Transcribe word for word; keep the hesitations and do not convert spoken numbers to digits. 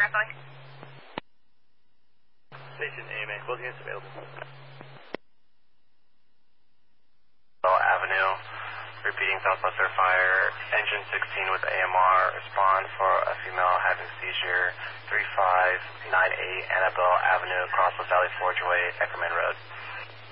calling? Station A M A, closing units available. Avenue, repeating Southwestern Fire, engine sixteen with A M R, respond for a female having seizure, three five nine eight Annabelle Avenue, Crosswell Valley Forge Way, Eckerman Road.